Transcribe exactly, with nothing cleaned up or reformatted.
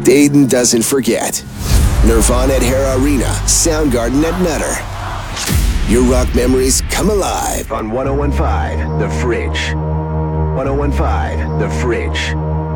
Dayton doesn't forget. Nirvana at Hara Arena, Soundgarden at Nutter. Your rock memories come alive on one oh one point five The Fridge. one oh one point five The Fridge.